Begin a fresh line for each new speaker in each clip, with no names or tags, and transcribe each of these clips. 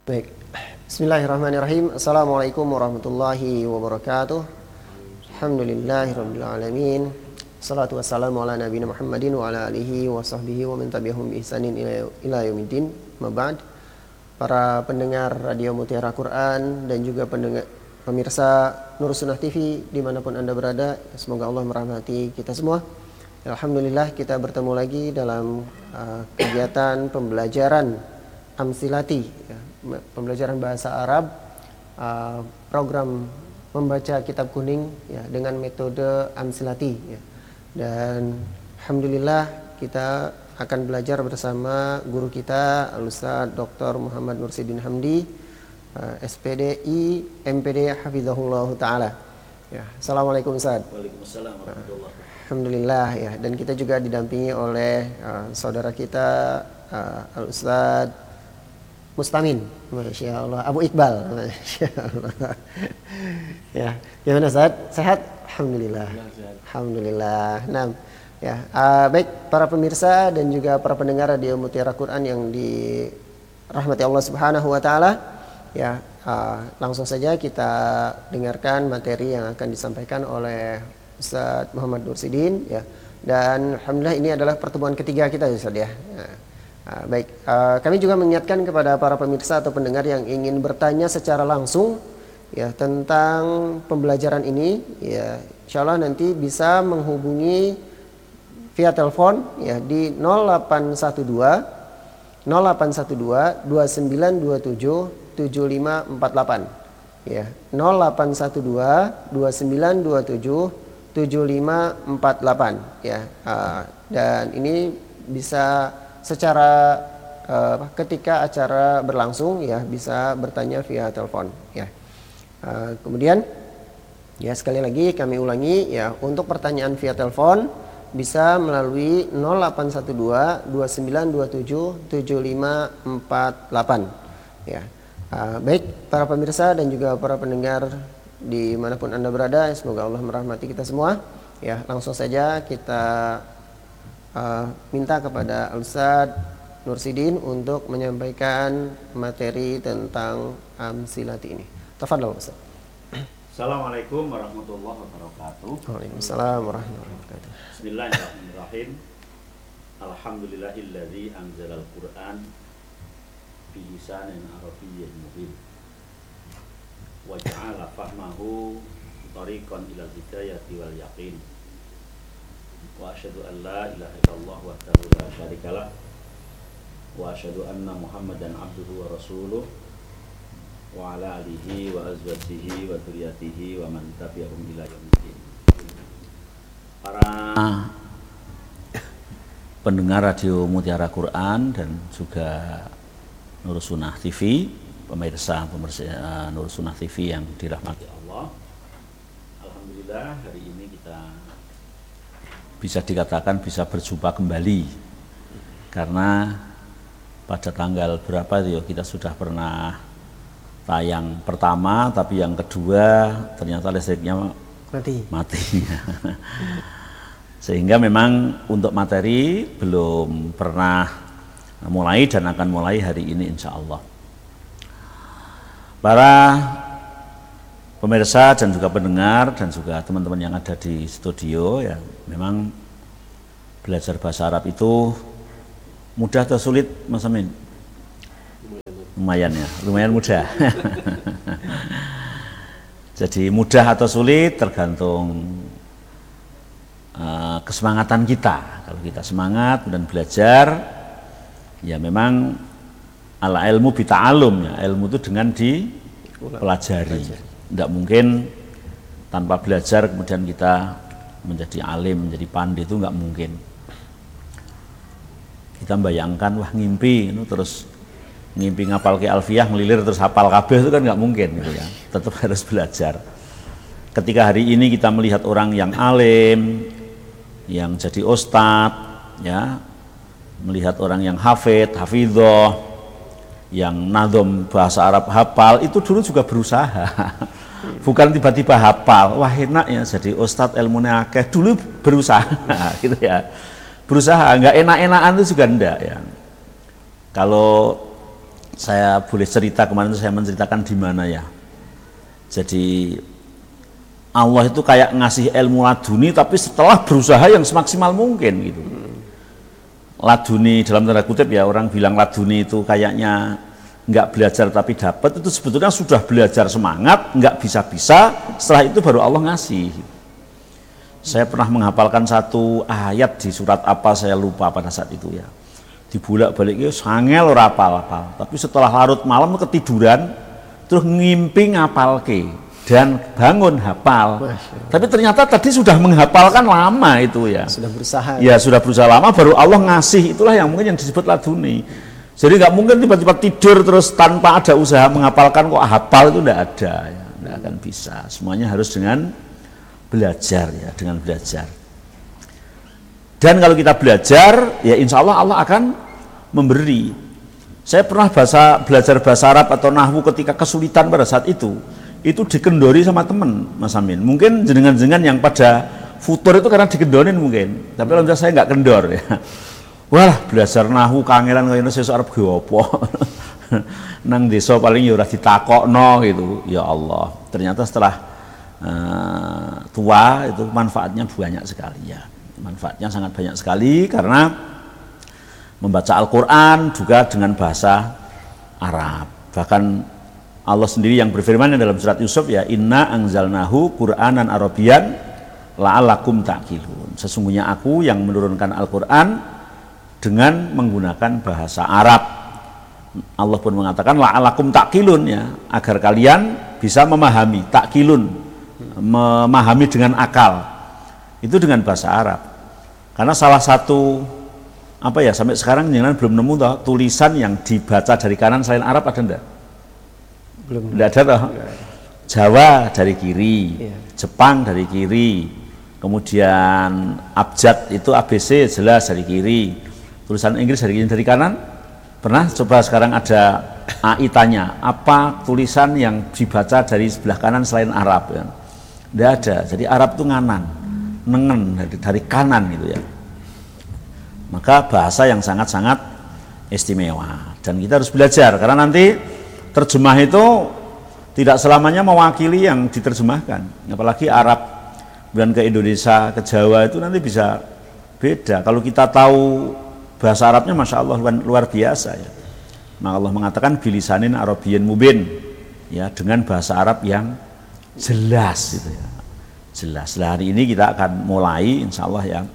Baik. Bismillahirrahmanirrahim. Assalamualaikum warahmatullahi wabarakatuh. Alhamdulillahirabbil alamin. Salatu wassalamu ala nabiyina Muhammadin wa ala alihi wa sahbihi wa man tabi'ahum bi ihsanin ila yaumiddin. Mabad. Para pendengar Radio Mutiara Quran dan juga pemirsa Nur Sunnah TV dimanapun Anda berada, semoga Allah merahmati kita semua. Alhamdulillah kita bertemu lagi dalam kegiatan pembelajaran Amsilati, ya, pembelajaran bahasa Arab, program membaca kitab kuning, ya, dengan metode Amsilati, ya. Dan alhamdulillah kita akan belajar bersama guru kita Al-Ustaz Dr. Muhammad Nursidin Hamdi, SPDI MPD Hafizahullah Ta'ala, ya. Assalamualaikum Ustaz.
Waalaikumsalam warahmatullahi wabarakatuh.
Alhamdulillah, ya. Dan kita juga didampingi oleh saudara kita Al-Ustaz Mustamin, Masya Allah, Abu Iqbal, Masya Allah. Ya, gimana Ustaz? Sehat? Alhamdulillah. Alhamdulillah. Nah, ya, baik para pemirsa dan juga para pendengar Radio Mutiara Quran yang dirahmati Allah Subhanahu wa taala, ya, langsung saja kita dengarkan materi yang akan disampaikan oleh Ustaz Muhammad Nursidin, ya. Dan alhamdulillah ini adalah pertemuan ketiga kita, Ustaz, ya. Baik, kami juga mengingatkan kepada para pemirsa atau pendengar yang ingin bertanya secara langsung, ya, tentang pembelajaran ini, ya, insyaallah nanti bisa menghubungi via telepon, ya, di 0812 2927 7548, ya, 0812 2927 7548, ya. Dan ini bisa secara ketika acara berlangsung, ya, bisa bertanya via telepon, ya. Kemudian, ya, sekali lagi kami ulangi, ya, untuk pertanyaan via telepon bisa melalui 0812 2927 7548, ya. Baik para pemirsa dan juga para pendengar dimanapun Anda berada, semoga Allah merahmati kita semua, ya. Langsung saja kita minta kepada Al-Ustaz Nursidin untuk menyampaikan materi tentang Amsilati ini. Tafadhol Ustaz.
Assalamualaikum warahmatullahi wabarakatuh.
Waalaikumsalam warahmatullahi wabarakatuh.
Bismillahirrahmanirrahim. Alhamdulillahilladzi anzalal Qur'an bi lisanin arabiyyin mubin wa ja'ala fahmahu tariqan ilal hidayati wal yaqin. Wa asyhadu an la ilaha illallah wahdahu la syarikalah wa asyhadu anna Muhammadan abduhu wa rasuluh wa ala alihi wa azwajihi wa dzurriyyatihi wa man tabi'ahum ila yaumiddin. Para pendengar Radio Mutiara Quran dan juga Nur Sunnah TV, pemirsa Nur Sunnah TV yang dirahmati Allah. Alhamdulillah hari ini kita bisa dikatakan bisa berjumpa kembali, karena pada tanggal berapa itu kita sudah pernah tayang pertama, tapi yang kedua ternyata listriknya mati. Sehingga memang untuk materi belum pernah mulai dan akan mulai hari ini insya Allah. Para pemirsa dan juga pendengar dan juga teman-teman yang ada di studio, ya, memang belajar bahasa Arab itu mudah atau sulit, Mas Amin? Lumayan, ya, lumayan mudah. Jadi mudah atau sulit tergantung kesemangatan kita. Kalau kita semangat dan belajar, ya memang ala ilmu bita'alum, ya, ilmu itu dengan dipelajari. Tidak mungkin tanpa belajar kemudian kita menjadi alim, menjadi pandai, itu nggak mungkin. Kita membayangkan, wah ngimpi, terus ngimpi ngapal ke alfiyah, ngelilir terus hafal kabeh, itu kan nggak mungkin, gitu ya. Tetap harus belajar. Ketika hari ini kita melihat orang yang alim, yang jadi ustadz, ya, melihat orang yang hafidhoh, yang nadhom bahasa Arab hafal, itu dulu juga berusaha. Bukan tiba-tiba hafal, wah enak ya jadi ustadz ilmunya akeh, dulu berusaha, gitu ya. Berusaha, nggak enak-enakan itu juga enggak, ya. Kalau saya boleh cerita kemarin itu saya menceritakan di mana ya. Jadi Allah itu kayak ngasih ilmu laduni tapi setelah berusaha yang semaksimal mungkin gitu. Laduni dalam tanda kutip ya, orang bilang laduni itu kayaknya nggak belajar tapi dapat, itu sebetulnya sudah belajar semangat, nggak bisa-bisa, setelah itu baru Allah ngasih. Saya pernah menghafalkan satu ayat di surat apa saya lupa pada saat itu ya. Dibolak-balik sangel ora apal-apal, tapi setelah larut malam ketiduran terus ngimpi ngapalke dan bangun hafal. Tapi ternyata tadi sudah menghafalkan lama itu ya.
Sudah berusaha.
Ya sudah berusaha lama baru Allah ngasih, itulah yang mungkin yang disebut laduni. Jadi nggak mungkin tiba-tiba tidur terus tanpa ada usaha menghafalkan kok hafal, itu tidak ada ya, tidak akan bisa. Semuanya harus dengan belajar ya, dengan belajar. Dan kalau kita belajar ya insya Allah Allah akan memberi. Saya pernah belajar bahasa Arab atau nahwu ketika kesulitan pada saat itu dikendori sama teman Mas Amin. Mungkin jenengan-jenengan yang pada futur itu karena dikendorin mungkin. Tapi alhamdulillah saya nggak kendor ya. Wah, belajar nahwu kangelan kaya sesuk arep ge apa. Nang desa paling ya ora ditakokno gitu. Ya Allah. Ternyata setelah tua itu manfaatnya banyak sekali ya. Manfaatnya sangat banyak sekali karena membaca Al-Qur'an juga dengan bahasa Arab. Bahkan Allah sendiri yang berfirman dalam surat Yusuf ya, inna anzalnahu Qur'anan Arabian la'allakum ta'qilun. Sesungguhnya aku yang menurunkan Al-Qur'an dengan menggunakan bahasa Arab. Allah pun mengatakan la'allakum ta'qilun ya, agar kalian bisa memahami, ta'qilun, memahami dengan akal. Itu dengan bahasa Arab. Karena salah satu apa ya, sampai sekarang jangan belum nemu tulisan yang dibaca dari kanan selain Arab ada enggak? Belum. Tidak ada toh. Jawa dari kiri, Jepang dari kiri, kemudian abjad itu ABC jelas dari kiri, tulisan Inggris dari kanan. Pernah coba sekarang ada AI tanya apa tulisan yang dibaca dari sebelah kanan selain Arab ya? Tidak ada. Jadi Arab itu nganan, nengen dari kanan gitu ya. Maka bahasa yang sangat-sangat istimewa dan kita harus belajar karena nanti terjemah itu tidak selamanya mewakili yang diterjemahkan. Apalagi Arab dan ke Indonesia, ke Jawa itu nanti bisa beda. Kalau kita tahu bahasa Arabnya Masya Allah luar biasa ya. Maka Allah mengatakan bilisanin Arabiyyin mubin ya, dengan bahasa Arab yang jelas gitu ya. Jelas. Nah, hari ini kita akan mulai insya Allah ya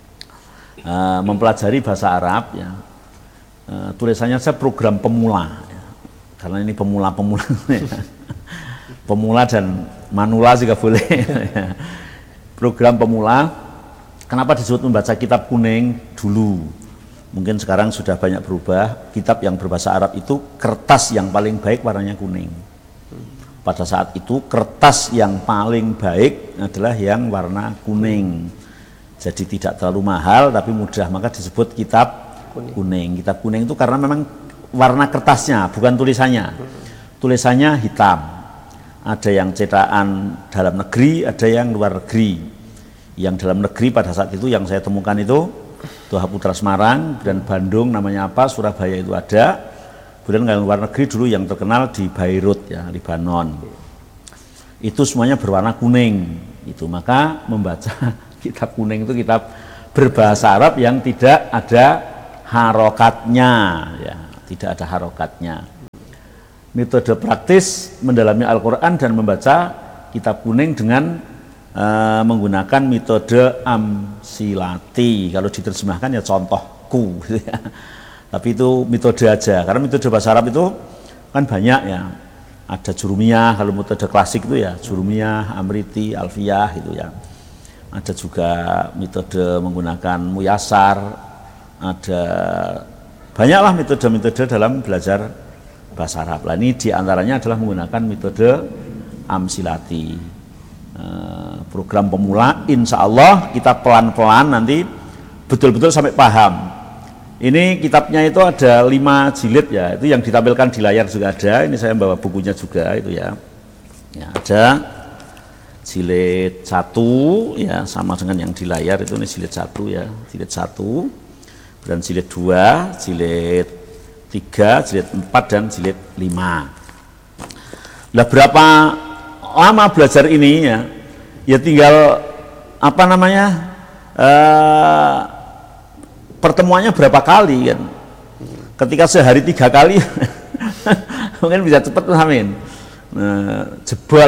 mempelajari bahasa Arab ya. Tulisannya saya program pemula ya. Karena ini pemula-pemula ya. Pemula dan manula juga boleh ya. Program pemula. Kenapa disebut membaca kitab kuning dulu? Mungkin sekarang sudah banyak berubah. Kitab yang berbahasa Arab itu kertas yang paling baik warnanya kuning. Pada saat itu kertas yang paling baik adalah yang warna kuning. Jadi tidak terlalu mahal tapi mudah, maka disebut kitab kuning. Kitab kuning itu karena memang warna kertasnya, bukan tulisannya. Tulisannya hitam. Ada yang cetakan dalam negeri, ada yang luar negeri. Yang dalam negeri pada saat itu yang saya temukan itu Toha Putra Semarang dan Bandung namanya apa, Surabaya itu ada. Kemudian yang luar negeri dulu yang terkenal di Beirut ya, Lebanon. Itu semuanya berwarna kuning. Itu maka membaca kitab kuning itu kitab berbahasa Arab yang tidak ada harokatnya ya, tidak ada harokatnya. Metode praktis mendalami Al-Quran dan membaca kitab kuning dengan menggunakan metode amsilati. Kalau diterjemahkan ya contohku gitu ya. Tapi itu metode aja, karena metode bahasa Arab itu kan banyak ya. Ada jurumiyah, kalau metode klasik itu ya jurumiyah, amriti, alfiyah gitu ya. Ada juga metode menggunakan muyasar, ada banyaklah metode-metode dalam belajar bahasa Arab. Nah, ini diantaranya adalah menggunakan metode amsilati. Program pemula, insya Allah kita pelan-pelan nanti betul-betul sampai paham. Ini kitabnya itu ada 5 jilid ya, itu yang ditampilkan di layar juga ada. Ini saya bawa bukunya juga itu ya. Ya ada jilid 1 ya, sama dengan yang di layar itu. Ini jilid 1 ya, jilid 1. Dan jilid 2, jilid 3, jilid 4 dan jilid 5. Lah berapa lama belajar ini ya? Ya tinggal pertemuannya berapa kali kan? Ketika sehari 3 kali mungkin bisa cepat amin. Jebol.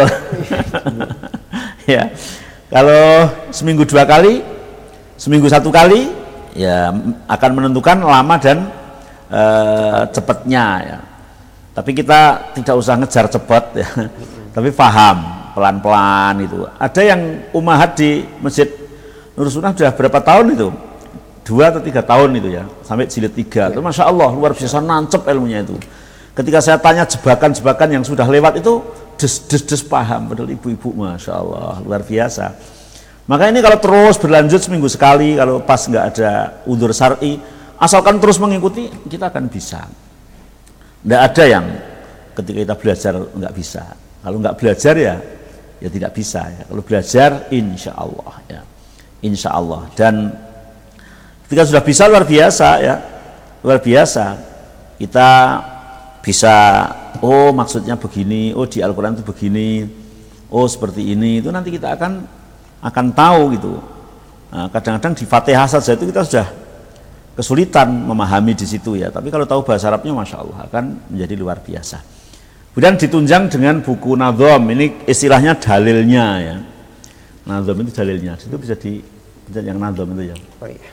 Ya. Kalau seminggu 2 kali, seminggu 1 kali, ya akan menentukan lama dan cepatnya ya. Tapi kita tidak usah ngejar cepat ya. Tapi paham pelan-pelan itu. Ada yang umahat di Masjid Nur Sunnah sudah berapa tahun itu? 2 atau 3 tahun itu ya, sampai jilid 3. Itu Masya Allah, luar biasa nancep ilmunya itu. Ketika saya tanya jebakan-jebakan yang sudah lewat itu, des paham, padahal ibu-ibu Masya Allah, luar biasa. Maka ini kalau terus berlanjut seminggu sekali, kalau pas nggak ada udzur syar'i, asalkan terus mengikuti, kita akan bisa. Nggak ada yang ketika kita belajar nggak bisa. Kalau nggak belajar ya tidak bisa ya. Kalau belajar insya Allah ya, insya Allah. Dan ketika sudah bisa luar biasa ya, luar biasa. Kita bisa, oh maksudnya begini, oh di Al-Quran itu begini, oh seperti ini. Itu nanti kita akan tahu gitu. Nah, kadang-kadang di Fatihah saja itu kita sudah kesulitan memahami di situ ya. Tapi kalau tahu bahasa Arabnya, Masya Allah akan menjadi luar biasa. Kemudian ditunjang dengan buku Nadhom. Ini istilahnya dalilnya ya. Nadhom itu dalilnya. Itu bisa yang Nadhom itu ya.
Oh iya.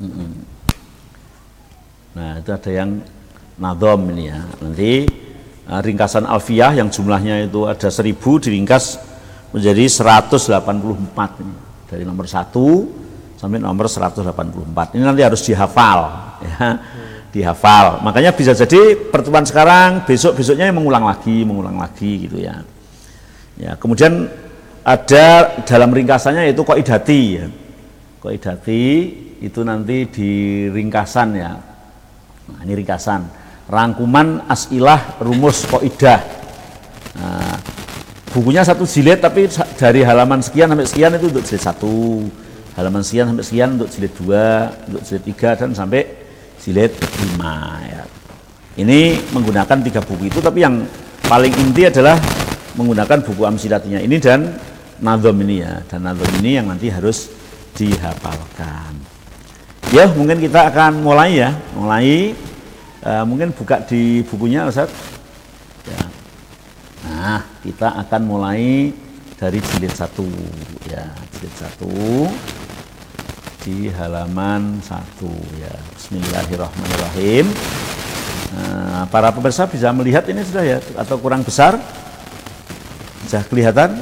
Nah itu ada yang Nadhom ini ya. Nanti ringkasan alfiyah yang jumlahnya itu ada 1000 diringkas menjadi 184 ini. Dari nomor 1 sampai nomor 184. Ini nanti harus dihafal ya. Dihafal. Makanya bisa jadi pertemuan sekarang, besok-besoknya mengulang lagi gitu ya. Ya, kemudian ada dalam ringkasannya yaitu qaidati ya. Qaidati itu nanti di ringkasan ya. Nah, ini ringkasan rangkuman as'ilah rumus qaidah. Nah, bukunya 1 jilid tapi dari halaman sekian sampai sekian itu untuk jilid 1, halaman sekian sampai sekian untuk jilid 2, untuk jilid 3 dan sampai jilid 5 ya. Ini menggunakan 3 buku itu, tapi yang paling inti adalah menggunakan buku amsilatinya ini dan Nadhom ini ya. Dan Nadhom ini yang nanti harus dihafalkan. Ya, mungkin kita akan mulai ya. Mungkin buka di bukunya Ustaz. Ya. Nah, kita akan mulai dari jilid 1 ya, jilid 1 di halaman 1 ya. Bismillahirrahmanirrahim. Nah, para pemirsa bisa melihat ini sudah ya, atau kurang besar? Bisa kelihatan?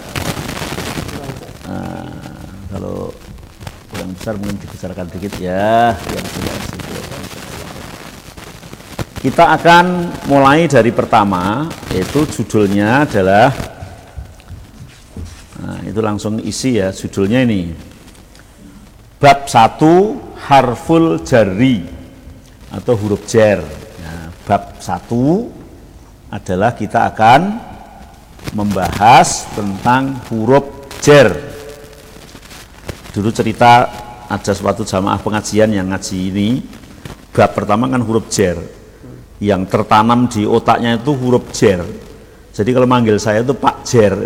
Nah, kalau kurang besar mungkin dibesarkan dikit ya. Kita akan mulai dari pertama, yaitu judulnya adalah, nah itu langsung isi ya, judulnya ini bab 1 harful jarri atau huruf jar. Nah, bab 1 adalah kita akan membahas tentang huruf jar. Dulu cerita ada suatu jamaah pengajian yang ngaji ini, bab pertama kan huruf jar. Yang tertanam di otaknya itu huruf jar. Jadi kalau manggil saya itu Pak Jar.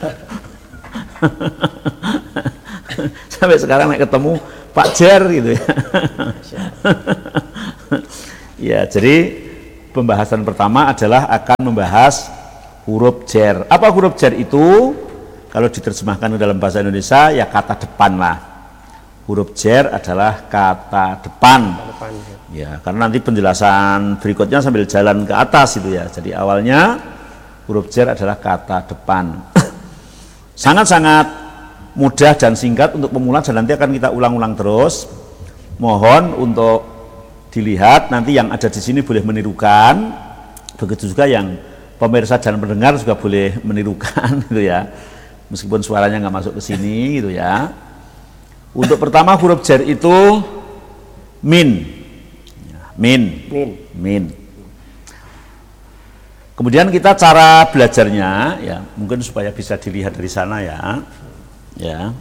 Sampai sekarang naik ketemu Pak Jar gitu ya. Ya, jadi pembahasan pertama adalah akan membahas huruf jar. Apa huruf jar itu? Kalau diterjemahkan dalam bahasa Indonesia ya kata depan lah. Huruf jar adalah kata depan. Ya, karena nanti penjelasan berikutnya sambil jalan ke atas itu ya. Jadi awalnya huruf jar adalah kata depan. Sangat-sangat mudah dan singkat untuk pemula dan nanti akan kita ulang-ulang terus. Mohon untuk dilihat, nanti yang ada di sini boleh menirukan. Begitu juga yang pemirsa dan pendengar juga boleh menirukan gitu ya. Meskipun suaranya nggak masuk ke sini gitu ya. Untuk pertama huruf jar itu min. Kemudian kita cara belajarnya ya, mungkin supaya bisa dilihat dari sana ya. Ya.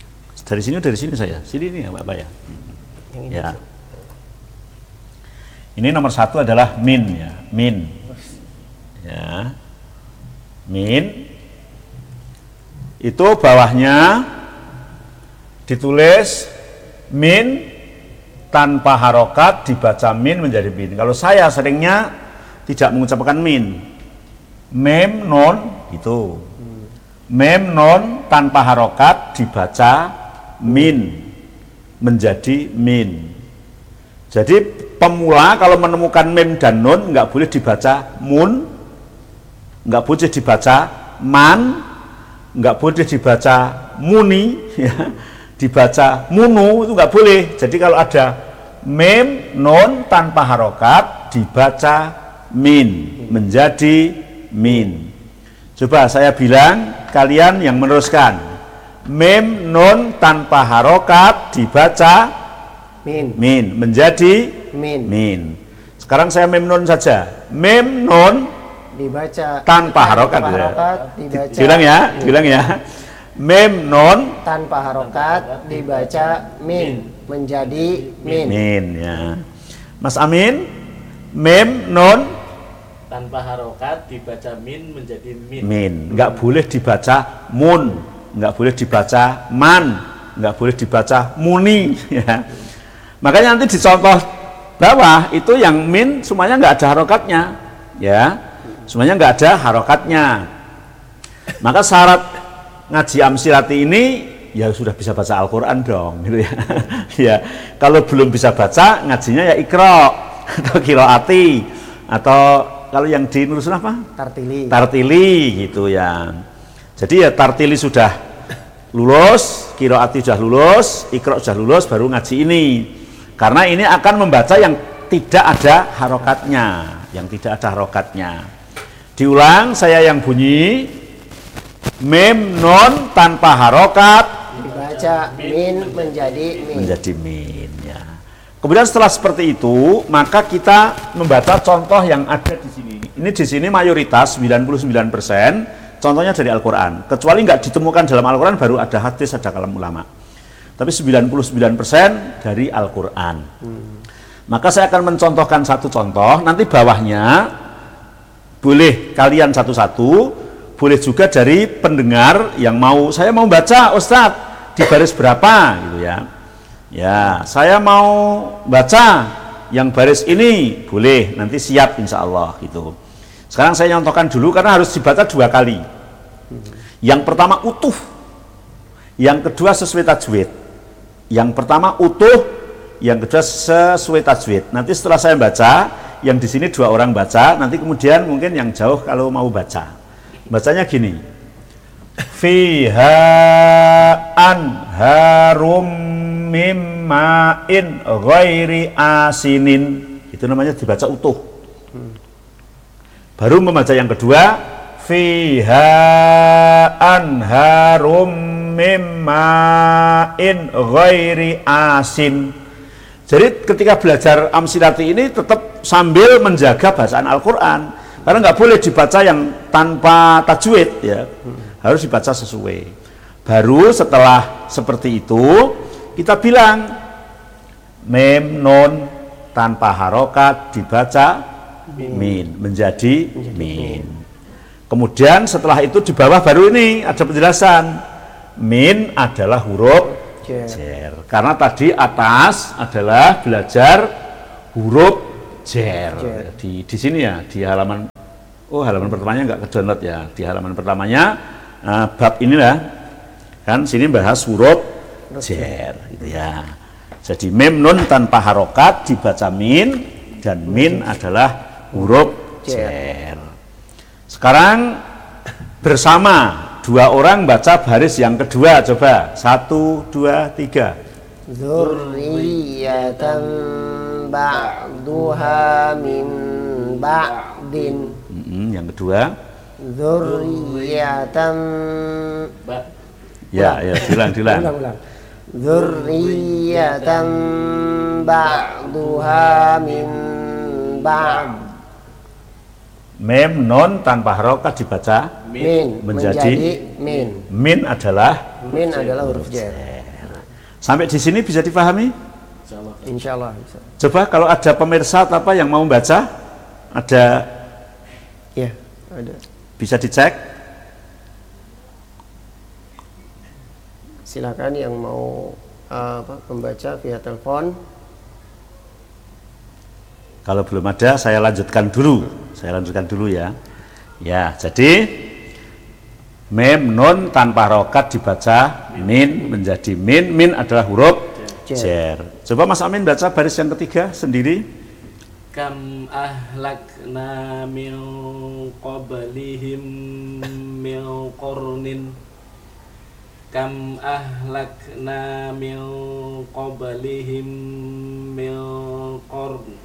Dari sini saya. Sini nih ya, Bapak ya. Ya. Ini nomor 1 adalah min ya, min. Ya. Min. Itu bawahnya ditulis min tanpa harokat dibaca min menjadi min. Kalau saya seringnya tidak mengucapkan min. Mem non itu. Mem non tanpa harokat dibaca min menjadi min. Jadi pemula kalau menemukan mem dan nun nggak boleh dibaca mun, nggak boleh dibaca man, nggak boleh dibaca muni, ya. Dibaca munu itu nggak boleh. Jadi kalau ada mem nun tanpa harokat dibaca min menjadi min. Coba saya bilang, kalian yang meneruskan. Mem nun tanpa harokat dibaca min menjadi min. Sekarang saya mem nun saja. Mem nun
dibaca
tanpa harokat.
Dibaca.
Diulang ya. Mem nun
tanpa harokat dibaca min menjadi min.
Min ya. Mas Amin, mem nun
tanpa harokat dibaca min menjadi min.
Min, nggak boleh dibaca mun, nggak boleh dibaca man, nggak boleh dibaca muni. Ya. Makanya nanti di contoh bawah itu yang min semuanya nggak ada harokatnya, ya, semuanya nggak ada harokatnya. Maka syarat ngaji amsilati ini ya sudah bisa baca Al-Quran dong, gitu ya. Ya, kalau belum bisa baca ngajinya ya ikro atau kiroati atau kalau yang di Nurusun apa? Tartili gitu ya. Jadi ya tartili sudah lulus, kiroati sudah lulus, ikro sudah lulus, baru ngaji ini. Karena ini akan membaca yang tidak ada harokatnya, Diulang saya yang bunyi. Mem non tanpa harokat
dibaca min menjadi
min ya. Kemudian setelah seperti itu, maka kita membaca contoh yang ada di sini. Ini di sini mayoritas 99% contohnya dari Al-Qur'an. Kecuali nggak ditemukan dalam Al-Qur'an, baru ada hadis, ada kalam ulama. Tapi 99% dari Al-Qur'an. Maka saya akan mencontohkan satu contoh, nanti bawahnya boleh kalian satu-satu, boleh juga dari pendengar yang saya mau baca Ustadz di baris berapa gitu ya. Ya, saya mau baca yang baris ini, boleh, nanti siap insya Allah gitu. Sekarang saya contohkan dulu karena harus dibaca 2 kali. Yang pertama utuh, yang kedua sesuai tajwid. Yang pertama utuh, yang kedua sesuai tajwid. Nanti setelah saya baca, yang di sini 2 orang baca, nanti kemudian mungkin yang jauh kalau mau baca. Bacanya gini. Fiha anharum mimma'in ghairi asinin. Itu namanya dibaca utuh. Baru membaca yang kedua. Fiha anharum mimma'in ghairi asin. Jadi ketika belajar amsilati ini tetap sambil menjaga bacaan Al-Quran. Karena nggak boleh dibaca yang tanpa tajwid ya, harus dibaca sesuai. Baru setelah seperti itu kita bilang mem non tanpa harokat dibaca min menjadi min. Kemudian setelah itu di bawah baru ini ada penjelasan min adalah huruf jer. Karena tadi atas adalah belajar huruf jer. Di sini ya di halaman pertamanya nggak ke-download ya. Di halaman pertamanya bab inilah kan sini bahas huruf jer gitu ya. Jadi mem nun tanpa harokat dibaca min dan min adalah huruf jer. Sekarang bersama 2 orang baca baris yang kedua, coba 1, 2, 3.
Dzurriyyatan ba'duha min ba'din.
Yang kedua
Dzurriyyatan
ya diulang.
Dzurriyyatan ba'duha min ba'd.
Mem non tanpa harokat dibaca
min menjadi min.
Min adalah
Huruf jer.
Sampai di sini bisa dipahami?
Insya Allah bisa.
Coba kalau ada pemirsa atau apa yang mau membaca, ada
Ya, ada.
bisa dicek.
Silakan yang mau membaca via telepon.
Kalau belum ada, saya lanjutkan dulu. Saya lanjutkan dulu ya. Ya, jadi mem nun tanpa harokat dibaca min menjadi min. Min adalah huruf jer. Coba Mas Amin baca baris yang ketiga sendiri.
Kam ahlakna min qablihim min qarnin. Kam ahlakna min qablihim min qarnin.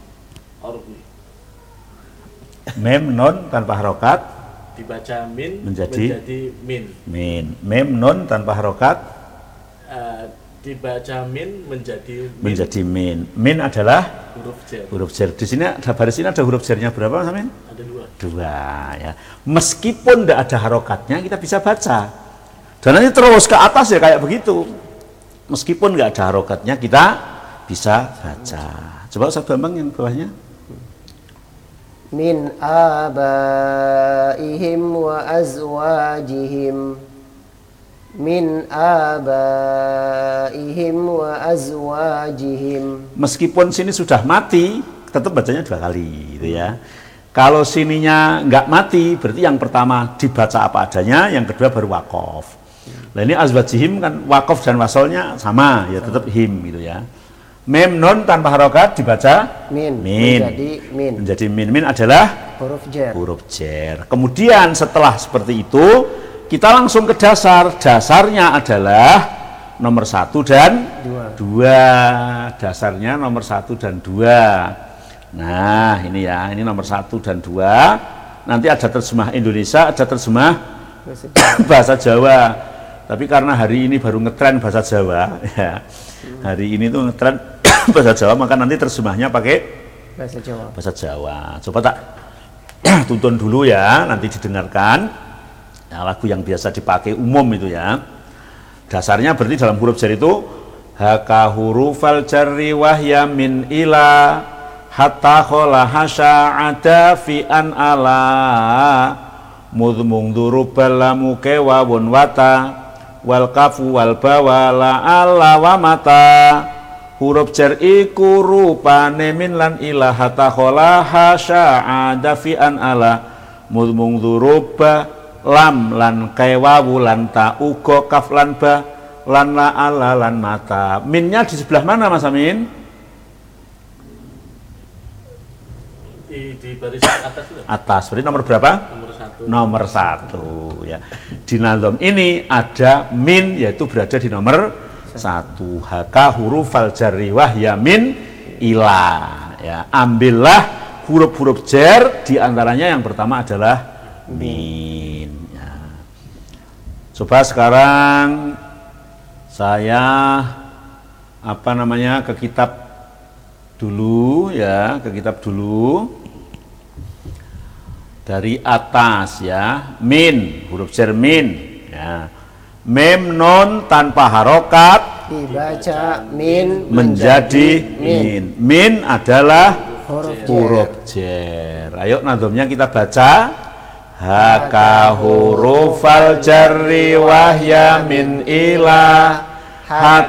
Mem nun tanpa harokat
Dibaca min
menjadi
min.
min. Mem nun tanpa harokat
Dibaca min menjadi
min. Min adalah
huruf jer.
huruf jer. Di sini ada baris ini ada huruf jernya berapa, Mas Amin?
Ada 2.
2 ya. Meskipun tidak ada harokatnya kita bisa baca. Dan nanti terus ke atas ya kayak begitu. Meskipun nggak ada harokatnya kita bisa baca. Coba Ustaz Bambang yang bawahnya.
Min abaihim wa azwajihim. Min abaihim wa azwajihim.
Meskipun sini sudah mati, tetap bacanya 2 kali gitu ya. Kalau sininya nggak mati, berarti yang pertama dibaca apa adanya, yang kedua baru wakof. Nah ini azwajihim kan wakof dan wasolnya sama, ya tetap him gitu ya. Mem nun tanpa harokat dibaca
Min.
min.
Menjadi min.
Menjadi min. Min adalah
Huruf jer.
huruf jer. Kemudian setelah seperti itu, kita langsung ke dasar. Dasarnya adalah nomor 1 dan 2. Dasarnya nomor 1 dan 2. Nah ini ya, ini nomor 1 dan 2. Nanti ada terjemah Indonesia, ada terjemah bahasa Jawa. Tapi karena hari ini baru ngetren bahasa Jawa ya. Hari ini tuh ngetren bahasa Jawa, maka nanti terjemahnya pakai
Bahasa Jawa.
bahasa Jawa. Coba tak tuntun dulu ya, nanti didengarkan. Nah, lagu yang biasa dipakai umum itu ya. Dasarnya berarti dalam huruf jar itu haka hurufal jarri wahya min ila hatta khola hasya'ada fi an ala mudmung durubalamu kewawun wata wal kafu wal bawala ala wa mata. Huruf jar iku rupane min lan ila hatta khola hasya'ada fi an ala mudmung duruba lam lan kaiwawu lan ta uga kaf lan ba lan la ala lan mata. Minnya di sebelah mana Mas Amin?
Di baris atas itu.
Atas. Berarti nomor berapa?
Nomor 1.
Nomor 1 ya. Di nazam ini ada min, yaitu berada di nomor 1. Haka hurufal jarri wahya min ila ya. Ambillah huruf-huruf jar, di antaranya yang pertama adalah min ya. Coba sekarang saya ke kitab dulu ya, ke kitab dulu dari atas ya. Min, huruf jar min ya. Mem nun tanpa harokat
Dibaca min
menjadi min. Min adalah
huruf
huruf jar. Ayo nazamnya kita baca. Haka hurufal jarri wahya min ila